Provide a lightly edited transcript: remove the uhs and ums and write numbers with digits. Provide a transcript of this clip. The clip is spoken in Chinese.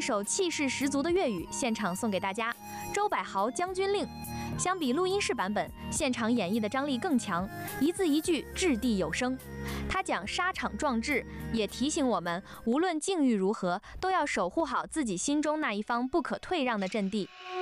首气势十足的粤语现场送给大家，周柏豪《将军令》。相比录音室版本，现场演绎的张力更强，一字一句掷地有声。他讲沙场壮志，也提醒我们，无论境遇如何，都要守护好自己心中那一方不可退让的阵地。